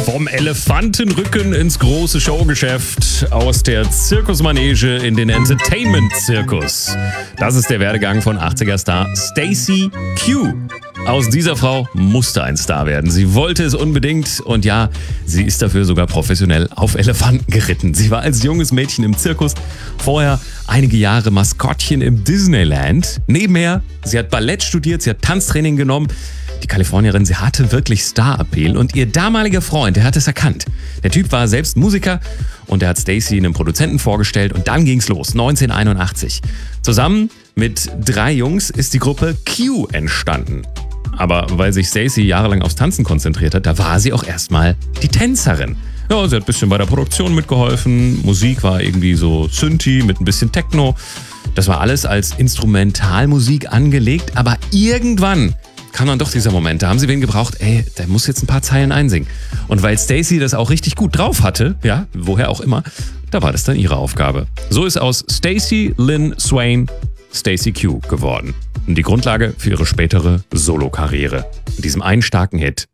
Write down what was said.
Vom Elefantenrücken ins große Showgeschäft, aus der Zirkusmanege in den Entertainment-Zirkus. Das ist der Werdegang von 80er-Star Stacey Q. Aus dieser Frau musste ein Star werden. Sie wollte es unbedingt und ja, sie ist dafür sogar professionell auf Elefanten geritten. Sie war als junges Mädchen im Zirkus, vorher einige Jahre Maskottchen im Disneyland. Nebenher, sie hat Ballett studiert, sie hat Tanztraining genommen. Die Kalifornierin, sie hatte wirklich Star-Appeal und ihr damaliger Freund, der hat es erkannt. Der Typ war selbst Musiker und er hat Stacey einem Produzenten vorgestellt und dann ging's los, 1981. Zusammen mit 3 Jungs ist die Gruppe Q entstanden. Aber weil sich Stacey jahrelang aufs Tanzen konzentriert hat, da war sie auch erstmal die Tänzerin. Ja, sie hat ein bisschen bei der Produktion mitgeholfen, Musik war irgendwie so Synthi mit ein bisschen Techno. Das war alles als Instrumentalmusik angelegt, aber irgendwann kam dann doch dieser Moment, da haben sie wen gebraucht, der muss jetzt ein paar Zeilen einsingen. Und weil Stacey das auch richtig gut drauf hatte, ja, woher auch immer, da war das dann ihre Aufgabe. So ist aus Stacey Lynn Swain Stacey Q geworden. Und die Grundlage für ihre spätere Solokarriere. Mit diesem einen starken Hit